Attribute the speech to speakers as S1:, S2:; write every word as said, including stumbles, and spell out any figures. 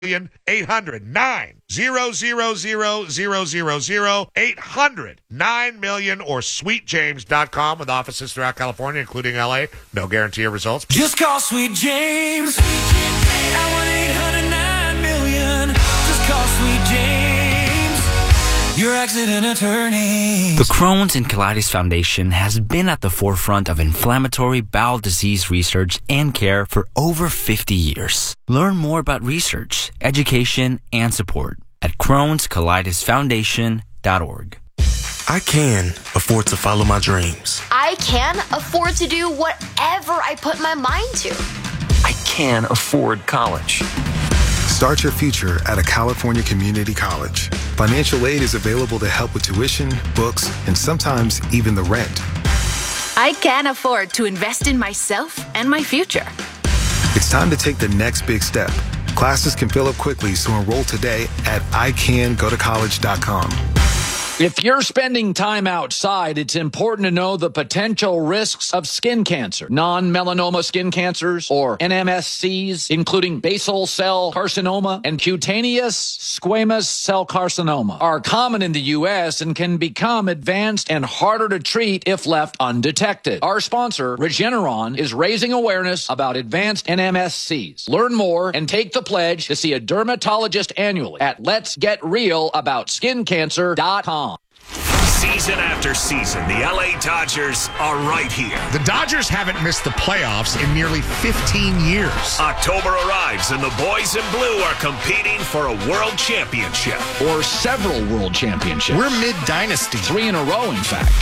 S1: eight hundred nine zero zero zero zero zero zero eight hundred nine million or sweet james dot com with offices throughout California, including L A. No guarantee of results.
S2: Just call Sweet James at one eight hundred nine million. Just call Sweet James, your accident attorney.
S3: The Crohn's and Colitis Foundation has been at the forefront of inflammatory bowel disease research and care for over fifty years. Learn more about research, education, and support at crohns colitis foundation dot org.
S4: I can afford to follow my dreams.
S5: I can afford to do whatever I put my mind to.
S6: I can afford college.
S7: Start your future at a California community college. Financial aid is available to help with tuition, books, and sometimes even the rent.
S8: I can afford to invest in myself and my future.
S7: It's time to take the next big step. Classes can fill up quickly, so enroll today at I can go to college dot com.
S9: If you're spending time outside, it's important to know the potential risks of skin cancer. Non-melanoma skin cancers, or N M S Cs, including basal cell carcinoma and cutaneous squamous cell carcinoma, are common in the U S and can become advanced and harder to treat if left undetected. Our sponsor, Regeneron, is raising awareness about advanced N M S Cs. Learn more and take the pledge to see a dermatologist annually at lets get real about skin cancer dot com.
S10: Season after season, the L A Dodgers are right here.
S1: The Dodgers haven't missed the playoffs in nearly fifteen years.
S10: October arrives and the boys in blue are competing for a world championship.
S9: Or several world championships.
S1: We're mid-dynasty.
S9: Three in a row, in fact.